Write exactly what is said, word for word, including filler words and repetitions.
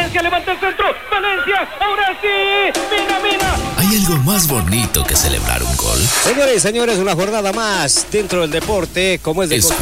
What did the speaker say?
Valencia levanta el centro. Valencia, ahora sí. Mira, mira. ¿Hay algo más bonito que celebrar un gol? Señores y señores, una jornada más dentro del deporte, como es de costumbre.